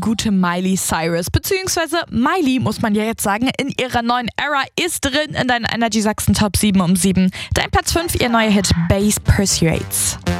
gute Miley Cyrus. Beziehungsweise Miley, muss man ja jetzt sagen, in ihrer neuen Era ist drin in deinen Energy Sachsen Top 7 um 7. Dein Platz 5, ihr neuer Hit Bass Persuades.